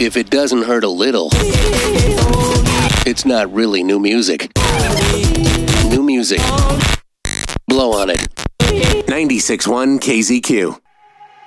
If it doesn't hurt a little, it's not really new music. New music. Blow on it. 96.1 KZQ.